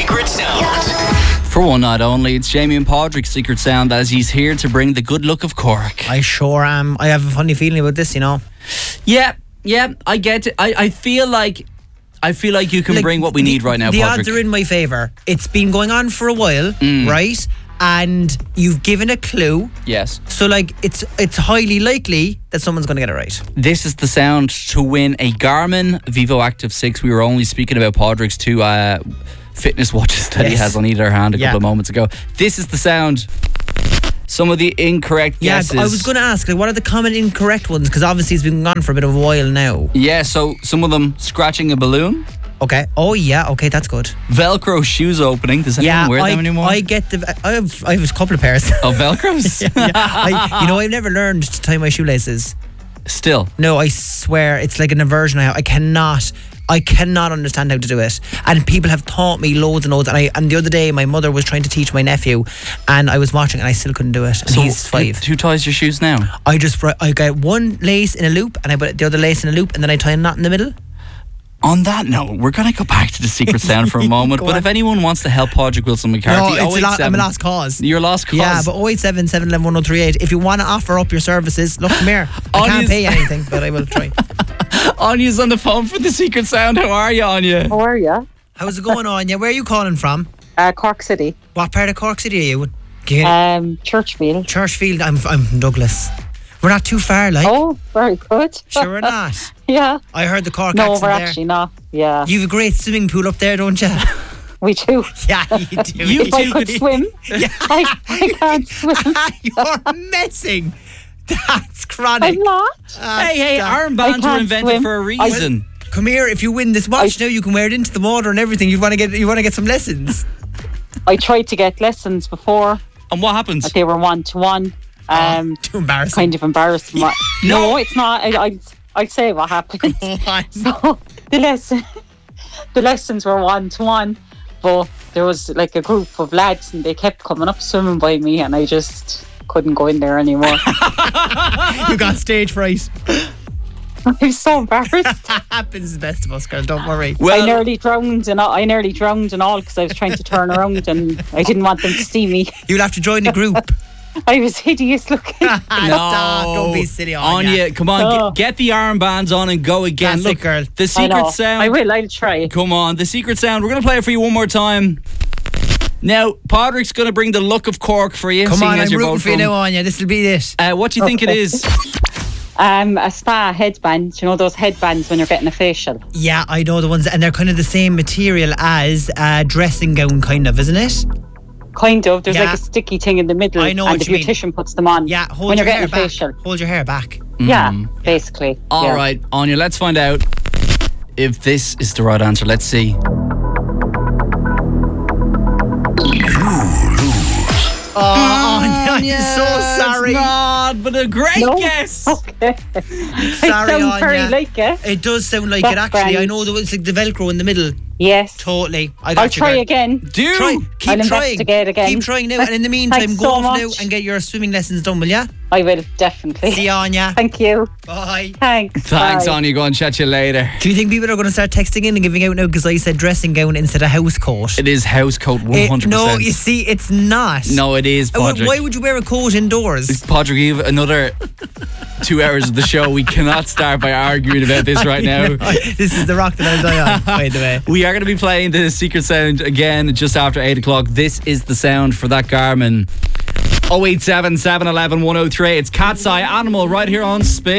Secret Sound. For one night only, it's Jamie and Padraig's Secret Sound as he's here to bring the good luck of Cork. I sure am. I have a funny feeling about this, you know. Yeah, I get it. I feel like you can bring what we need right now, The Padraig. odds are in my favour. It's been going on for a while, right? And you've given a clue. Yes. So, it's highly likely that someone's going to get it right. This is the sound to win a Garmin Vivo Active 6. We were only speaking about Padraig's two fitness watches that he has on either hand a couple of moments ago. This is the sound. Some of the incorrect guesses. Yeah, I was going to ask, what are the common incorrect ones? Because obviously it's been gone for a bit of a while now. Yeah, so some of them scratching a balloon. Okay. Oh, yeah. Okay, that's good. Velcro shoes opening. Does anyone wear them anymore? I get I have a couple of pairs. Oh, Velcros? I've never learned to tie my shoelaces. Still? No, I swear, it's like an aversion I have. I cannot understand how to do it. And people have taught me loads and loads. And the other day, my mother was trying to teach my nephew, and I was watching, and I still couldn't do it. And he's 5. Who ties your shoes now? I get one lace in a loop, and I put the other lace in a loop, and then I tie a knot in the middle. On that note, we're going to go back to the Secret Sound for a moment. But if anyone wants to help Padraig Wilson McCarthy, I'm a lost cause. You're a lost cause. Yeah, but 087 711 1038. If you want to offer up your services, look, come here. I can't pay anything, but I will try. Anya's on the phone for the Secret Sound. How are you, Anya? How are you? How's it going, Anya? Where are you calling from? Cork City. What part of Cork City are you? Churchfield. Churchfield. I'm from Douglas. We're not too far, like. Oh, very good. Sure we're not. Yeah. I heard the Cork accent there. No, we're actually not. Yeah. You have a great swimming pool up there, don't you? We do. Yeah, you do. If I could swim. Yeah. I can't swim. You're messing. That's chronic. I'm not. Hey, armbands were invented for a reason. Come here, if you win this watch now, you can wear it into the water and everything. You want to get some lessons. I tried to get lessons before. And what happened? But they were 1-to-1. Too embarrassing. Kind of embarrassing. No, it's not. I'll say what happened. So the lessons were 1-to-1, but there was like a group of lads and they kept coming up swimming by me, and I just couldn't go in there anymore. You got stage fright. I'm so embarrassed. Happens to the best of us, girl. Don't worry. Well, I nearly drowned and all because I was trying to turn around and I didn't want them to see me. You'll have to join the group. I was hideous looking. No, don't be silly, Anya. Come on, get the armbands on and go again. Look, girl. The Secret Sound. I'll try. Come on, the Secret Sound. We're going to play it for you one more time. Now, Padraig's going to bring the luck of Cork for you. Come on, I'm rooting for you now, Anya. This will be it. What do you think it is? A spa headband. You know those headbands when you're getting a facial? Yeah, I know the ones, and they're kind of the same material as a dressing gown, kind of, isn't it? Kind of. There's like a sticky thing in the middle. I know and what the beautician puts them on. Yeah, when you're getting a facial. Hold your hair back. Yeah, basically. All right, Anya, let's find out if this is the right answer. Let's see. Oh, Anya, I'm so sorry. It's not, but a great guess. Okay. Sorry, it sounds Anya. very like it. It does sound like it, actually. Grand. I know it's like the Velcro in the middle. Yes. Totally. I'll try again. Do. Try. Keep I'll trying. investigate again. Keep trying now. And in the meantime, Thanks go so off much. now and get your swimming lessons done, will ya? I will, definitely. See you, Anya. Thank you. Bye. Thanks, Thanks, bye. Anya. Go and chat you later. Do you think people are going to start texting in and giving out now because I said dressing gown instead of house coat? It is house coat 100%. No, you see, it's not. No, it is, Padraig. Why would you wear a coat indoors? Padraig, you have another 2 hours of the show. We cannot start by arguing about this right now. This is the rock that I was on, by the way. We are going to be playing the Secret Sound again just after 8 o'clock. This is the sound for that Garmin. 087 711 1038. It's Cat's Eye Animal right here on Spin.